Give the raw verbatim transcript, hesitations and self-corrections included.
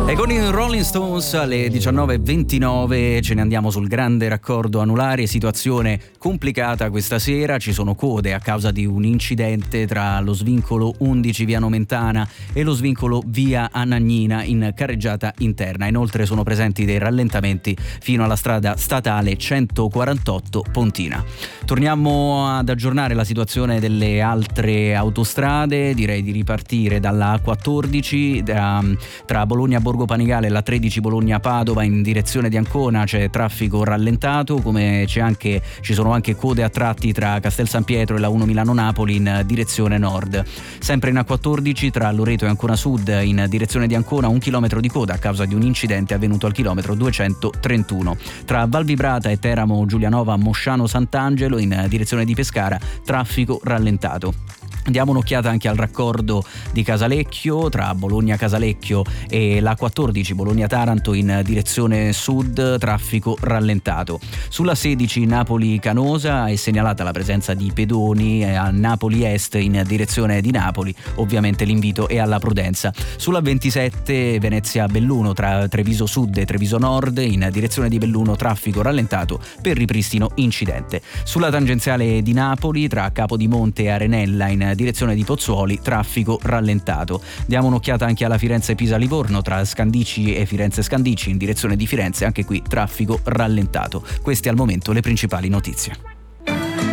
E con i Rolling Stones alle diciannove e ventinove ce ne andiamo sul grande raccordo anulare. Situazione complicata questa sera, ci sono code a causa di un incidente tra lo svincolo undici via Nomentana e lo svincolo via Anagnina in carreggiata interna. Inoltre sono presenti dei rallentamenti fino alla strada statale centoquarantotto Pontina. Torniamo ad aggiornare la situazione delle altre autostrade, direi di ripartire dalla A quattordici tra, tra Bologna Borgo Panigale e la tredici Bologna Padova in direzione di Ancona. C'è traffico rallentato, come c'è anche, ci sono anche code a tratti tra Castel San Pietro e la uno Milano Napoli in direzione nord. Sempre in A quattordici tra Loreto e Ancona Sud in direzione di Ancona un chilometro di coda a causa di un incidente avvenuto al chilometro duecentotrentuno. Tra Valvibrata e Teramo Giulianova Mosciano Sant'Angelo in direzione di Pescara traffico rallentato. Diamo un'occhiata anche al raccordo di Casalecchio tra Bologna Casalecchio e l'A quattordici Bologna Taranto in direzione sud, traffico rallentato. Sulla sedici Napoli Canosa è segnalata la presenza di pedoni a Napoli Est in direzione di Napoli, ovviamente l'invito è alla prudenza. Sulla ventisette Venezia Belluno tra Treviso Sud e Treviso Nord in direzione di Belluno traffico rallentato per ripristino incidente. Sulla tangenziale di Napoli tra Capodimonte e Arenella in direzione di Pozzuoli traffico rallentato. Diamo un'occhiata anche alla Firenze Pisa Livorno tra Scandicci e Firenze Scandicci in direzione di Firenze, anche qui traffico rallentato. Queste al momento le principali notizie.